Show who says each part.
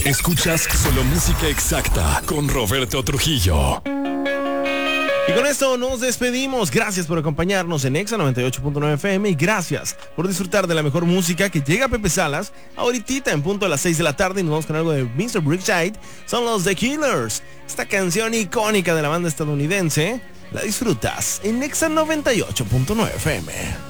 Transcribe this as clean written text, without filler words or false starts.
Speaker 1: Escuchas solo música exacta con Roberto Trujillo.
Speaker 2: Y con esto nos despedimos. Gracias por acompañarnos en Exa 98.9 FM y gracias por disfrutar de la mejor música que llega a Pepe Salas ahorita en punto a las 6 de la tarde y nos vamos con algo de Mr. Brookside. Son los The Killers. Esta canción icónica de la banda estadounidense la disfrutas en Exa 98.9 FM.